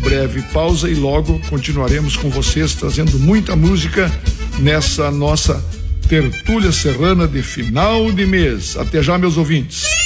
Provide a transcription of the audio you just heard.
breve pausa e logo continuaremos com vocês trazendo muita música nessa nossa tertúlia serrana de final de mês. Até já, meus ouvintes.